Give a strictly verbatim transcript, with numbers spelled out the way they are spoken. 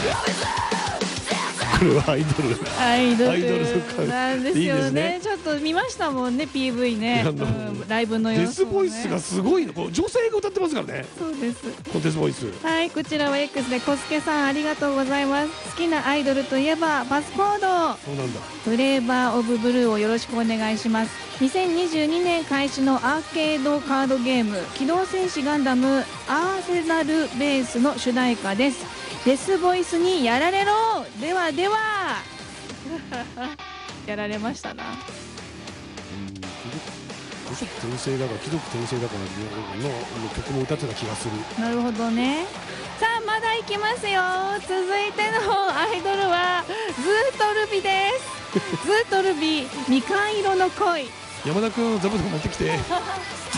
これはアイドルアイドアイドルルなんですよね。 いいですねちょっと見ましたもんね ピーブイ ね、 あのうんライブの様子をね。 デスボイスがすごいの。こう女性が歌ってますからね、 そうです。 このデスボイス。 はい、こちらは X でコスケさんありがとうございます。好きなアイドルといえばパスコード、 そうなんだ。 フレーバーオブブルーをよろしくお願いします。にせんにじゅうにねん開始のアーケードカードゲーム機動戦士ガンダムアーセナルベースの主題歌です。デスボイスにやられろ。ではではやられましたな。 無色転生だから貴族転生だからのの曲も歌ってた気がする。 なるほどね。さあまだいきますよ。続いてのアイドルはズートルビですズートルビみかん色の恋。 山田君座布団持ってきて